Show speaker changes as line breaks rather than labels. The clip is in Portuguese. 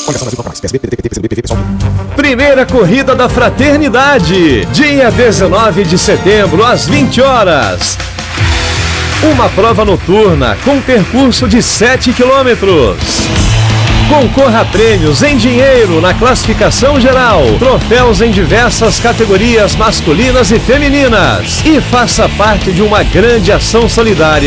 Primeira corrida da Fraternidade, dia 19 de setembro, às 20 horas. Uma prova noturna com percurso de 7 quilômetros. Concorra a prêmios em dinheiro na classificação geral, troféus em diversas categorias masculinas e femininas. E faça parte de uma grande ação solidária